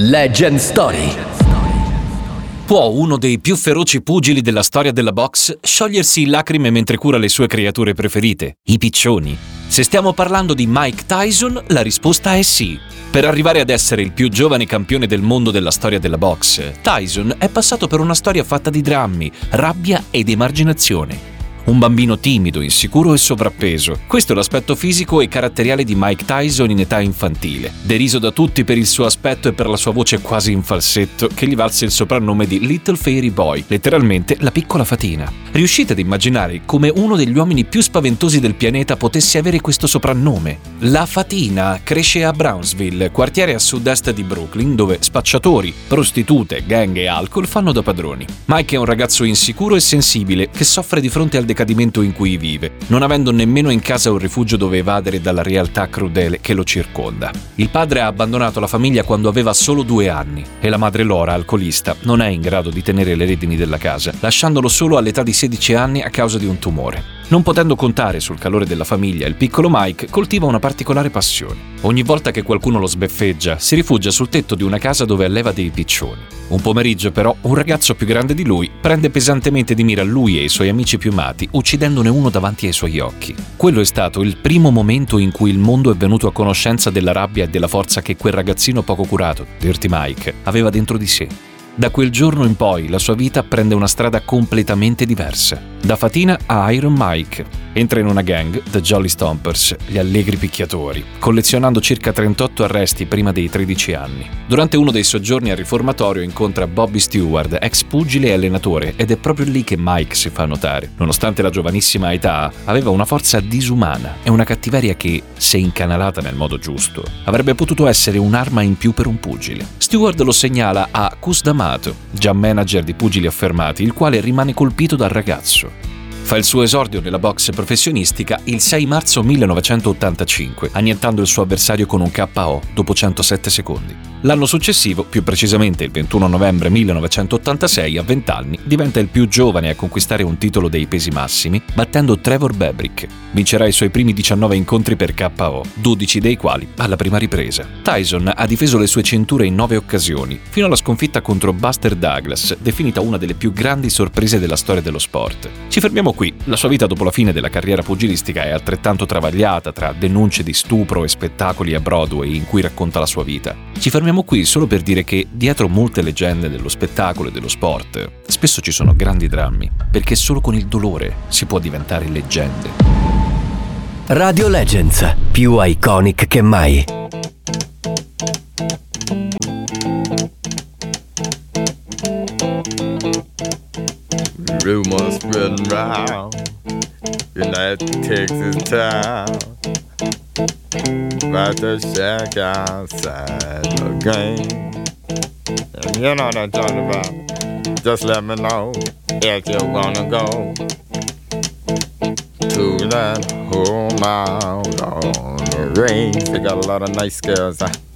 Legend Story. Può uno dei più feroci pugili della storia della box sciogliersi lacrime mentre cura le sue creature preferite, i piccioni? Se stiamo parlando di Mike Tyson, la risposta è sì. Per arrivare ad essere il più giovane campione del mondo della storia della box, Tyson è passato per una storia fatta di drammi, rabbia ed emarginazione. Un bambino timido, insicuro e sovrappeso. Questo è l'aspetto fisico e caratteriale di Mike Tyson in età infantile. Deriso da tutti per il suo aspetto e per la sua voce quasi in falsetto, che gli valse il soprannome di Little Fairy Boy, letteralmente la piccola fatina. Riuscite ad immaginare come uno degli uomini più spaventosi del pianeta potesse avere questo soprannome? La fatina cresce a Brownsville, quartiere a sud-est di Brooklyn, dove spacciatori, prostitute, gang e alcol fanno da padroni. Mike è un ragazzo insicuro e sensibile che soffre di fronte al decadimento in cui vive, non avendo nemmeno in casa un rifugio dove evadere dalla realtà crudele che lo circonda. Il padre ha abbandonato la famiglia quando aveva solo 2 anni e la madre Laura, alcolista, non è in grado di tenere le redini della casa, lasciandolo solo all'età di 16 anni a causa di un tumore. Non potendo contare sul calore della famiglia, il piccolo Mike coltiva una particolare passione. Ogni volta che qualcuno lo sbeffeggia, si rifugia sul tetto di una casa dove alleva dei piccioni. Un pomeriggio, però, un ragazzo più grande di lui prende pesantemente di mira lui e i suoi amici piumati, uccidendone uno davanti ai suoi occhi. Quello è stato il primo momento in cui il mondo è venuto a conoscenza della rabbia e della forza che quel ragazzino poco curato, Dirty Mike, aveva dentro di sé. Da quel giorno in poi la sua vita prende una strada completamente diversa. Da fatina a Iron Mike. Entra in una gang, The Jolly Stompers, gli allegri picchiatori, collezionando circa 38 arresti prima dei 13 anni. Durante uno dei soggiorni al riformatorio incontra Bobby Stewart, ex pugile e allenatore, ed è proprio lì che Mike si fa notare. Nonostante la giovanissima età, aveva una forza disumana e una cattiveria che, se incanalata nel modo giusto, avrebbe potuto essere un'arma in più per un pugile. Stewart lo segnala a Cus D'Amato, già manager di pugili affermati, il quale rimane colpito dal ragazzo. Fa il suo esordio nella box professionistica il 6 marzo 1985, annientando il suo avversario con un KO dopo 107 secondi. L'anno successivo, più precisamente il 21 novembre 1986, a 20 anni, diventa il più giovane a conquistare un titolo dei pesi massimi, battendo Trevor Bebrick. Vincerà i suoi primi 19 incontri per KO, 12 dei quali alla prima ripresa. Tyson ha difeso le sue cinture in 9 occasioni, fino alla sconfitta contro Buster Douglas, definita una delle più grandi sorprese della storia dello sport. Ci fermiamo qui. La sua vita dopo la fine della carriera pugilistica è altrettanto travagliata tra denunce di stupro e spettacoli a Broadway in cui racconta la sua vita. Ci fermiamo qui solo per dire che dietro molte leggende dello spettacolo e dello sport spesso ci sono grandi drammi, perché solo con il dolore si può diventare leggende. Radio Legends, più iconic che mai. Rumors spreading round in that Texas town about the shack outside the game. And you know what I'm talking about. Just let me know if you wanna go to that home out on the range. They got a lot of nice girls.